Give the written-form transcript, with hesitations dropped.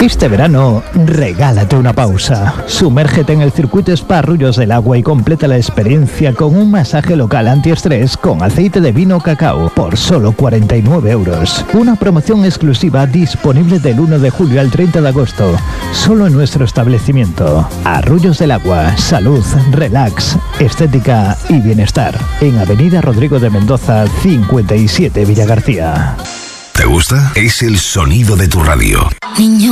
Este verano, regálate una pausa. Sumérgete en el circuito Spa Arroyos del Agua y completa la experiencia con un masaje local antiestrés con aceite de vino cacao por solo 49 euros. Una promoción exclusiva disponible del 1 de julio al 30 de agosto, solo en nuestro establecimiento. Arroyos del Agua, salud, relax, estética y bienestar. En Avenida Rodrigo de Mendoza, 57 Villagarcía. ¿Te gusta? Es el sonido de tu radio. Niño.